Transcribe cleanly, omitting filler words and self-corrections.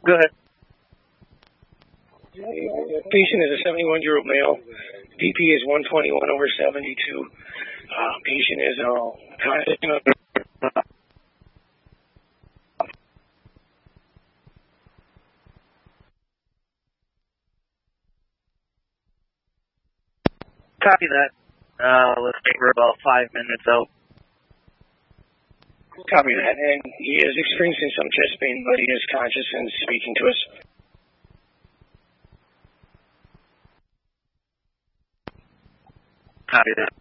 Go ahead. Patient is a 71-year-old male. BP is 121/72. Patient is Copy that. Let's take her about 5 minutes out. Copy that. And he is experiencing some chest pain, but he is conscious and speaking to us. Copy that.